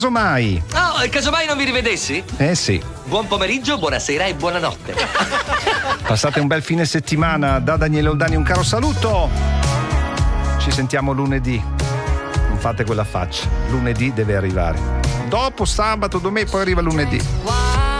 Casomai. Oh, casomai non vi rivedessi? Eh sì. Buon pomeriggio, buonasera e buonanotte. Passate un bel fine settimana. Da Daniele Oldani un caro saluto. Ci sentiamo lunedì. Non fate quella faccia. Lunedì deve arrivare. Dopo sabato, domenica, poi arriva lunedì.